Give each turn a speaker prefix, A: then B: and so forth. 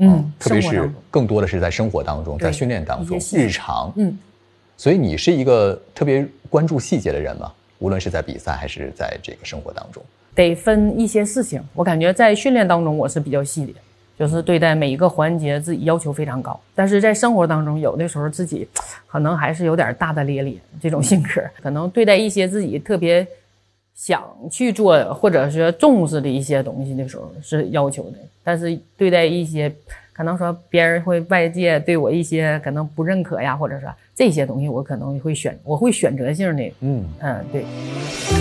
A: 特别是更多的是在生活当中，在训练当中，日常。所以你是一个特别关注细节的人吗？无论是在比赛还是在这个生活当中。
B: 得分一些事情，我感觉在训练当中我是比较细的，就是对待每一个环节自己要求非常高，但是在生活当中有的时候自己可能还是有点大大咧咧这种性格，可能对待一些自己特别想去做或者是重视的一些东西的时候是要求的，但是对待一些可能说别人会外界对我一些可能不认可呀，或者是这些东西我可能会选择性的对。